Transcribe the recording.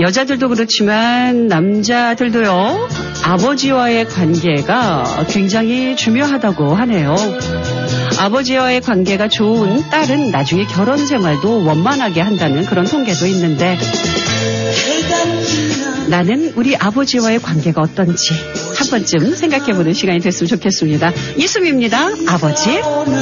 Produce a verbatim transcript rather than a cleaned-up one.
여자들도 그렇지만 남자들도요. 아버지와의 관계가 굉장히 중요하다고 하네요. 아버지와의 관계가 좋은 딸은 나중에 결혼 생활도 원만하게 한다는 그런 통계도 있는데 나는 우리 아버지와의 관계가 어떤지 한 번쯤 생각해보는 시간이 됐으면 좋겠습니다. 이수미입니다. 아버지.